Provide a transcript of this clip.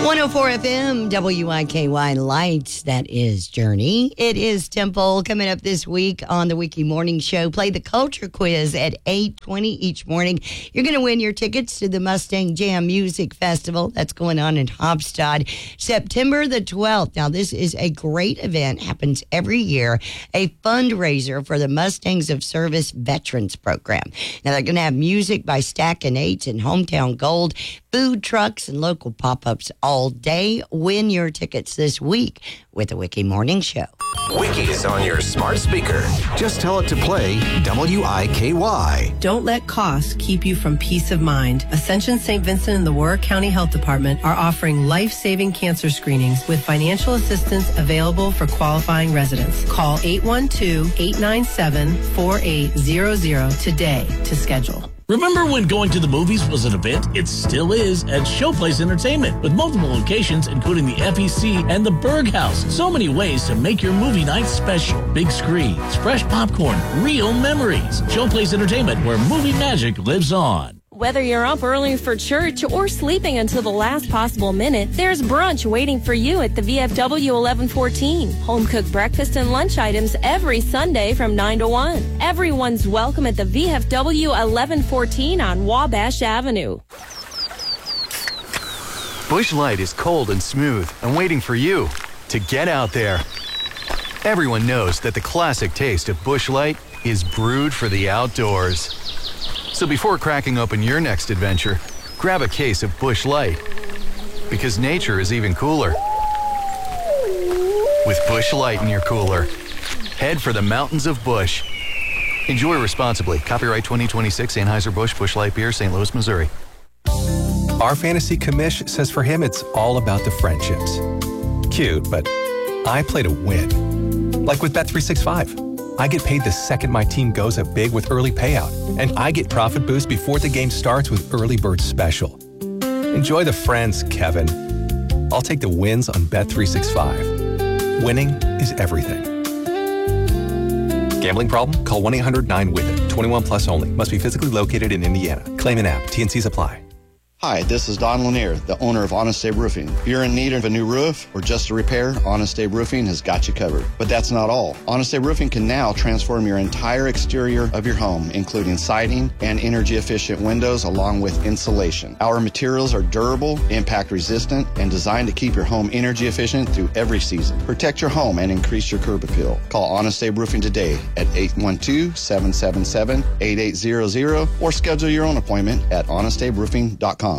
104 FM, WIKY Lights. That is Journey. It is Temple. Coming up this week on the Wiki Morning Show, play the culture quiz at 8:20 each morning. You're going to win your tickets to the Mustang Jam Music Festival. That's going on in Hofstad, September the 12th. Now, this is a great event. Happens every year. A fundraiser for the Mustangs of Service Veterans Program. Now, they're going to have music by Stack and Eight and Hometown Gold, food trucks, and local pop-ups all day. Win your tickets this week with the Wiki Morning Show. Wiki is on your smart speaker. Just tell it to play WIKY. Don't let costs keep you from peace of mind. Ascension St. Vincent and the Warwick County Health Department are offering life-saving cancer screenings with financial assistance available for qualifying residents. Call 812-897-4800 today to schedule. Remember when going to the movies was an event? It still is at Showplace Entertainment, with multiple locations including the FEC and the Berg House. So many ways to make your movie night special. Big screens, fresh popcorn, real memories. Showplace Entertainment, where movie magic lives on. Whether you're up early for church or sleeping until the last possible minute, there's brunch waiting for you at the VFW 1114. Home-cooked breakfast and lunch items every Sunday from 9 to 1. Everyone's welcome at the VFW 1114 on Wabash Avenue. Busch Light is cold and smooth and waiting for you to get out there. Everyone knows that the classic taste of Busch Light is brewed for the outdoors. So before cracking open your next adventure, grab a case of Busch Light, because nature is even cooler with Busch Light in your cooler. Head for the mountains of Busch. Enjoy responsibly. Copyright 2026 Anheuser-Busch Busch Light Beer, St. Louis, Missouri. Our fantasy commish says for him it's all about the friendships. Cute, but I play to win. Like with Bet365. I get paid the second my team goes up big with early payout, and I get profit boost before the game starts with Early Bird Special. Enjoy the friends, Kevin. I'll take the wins on Bet365. Winning is everything. Gambling problem? Call 1-800-9-WITH-IT. 21 plus only. Must be physically located in Indiana. Claim an app. T&Cs apply. Hi, this is Don Lanier, the owner of Honest Abe Roofing. If you're in need of a new roof or just a repair, Honest Abe Roofing has got you covered. But that's not all. Honest Abe Roofing can now transform your entire exterior of your home, including siding and energy-efficient windows, along with insulation. Our materials are durable, impact-resistant, and designed to keep your home energy-efficient through every season. Protect your home and increase your curb appeal. Call Honest Abe Roofing today at 812-777-8800 or schedule your own appointment at honestaberoofing.com.